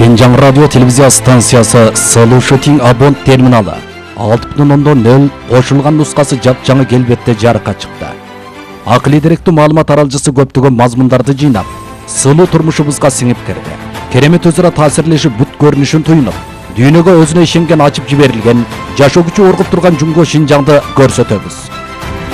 Şenjan Radyo Televizya Stansiyası Sulu Shooting Abont Terminali 6.0 qo'shilgan nusxasi jap-жаңы kelbetde jarıkka chiqdi. Aqliy direktүү ma'lumot taralgısı көптөгөн mazmunlardı жыйнап, сылуу турмушубузга сиңип кирди. Керемет өзара таасирлешип бут көрүнүшүн туюнуп, дүйнөгө өзүнө ишенген ачып жиберилген, жашоо күчү оргуп турган Жумго Шинжаңды көрсөтөбүз.